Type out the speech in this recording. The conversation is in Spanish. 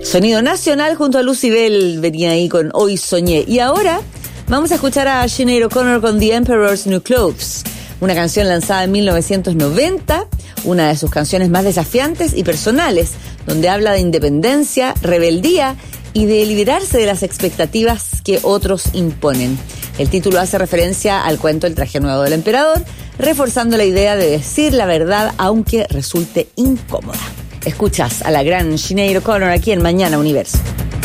Sonido nacional junto a Lucybell, venía ahí con Hoy Soñé. Y ahora vamos a escuchar a Sinead O'Connor con The Emperor's New Clothes, una canción lanzada en 1990, una de sus canciones más desafiantes y personales, donde habla de independencia, rebeldía y de liberarse de las expectativas que otros imponen. El título hace referencia al cuento El traje nuevo del emperador, reforzando la idea de decir la verdad aunque resulte incómoda. Escuchas a la gran Sinead O'Connor aquí en Mañana Universo.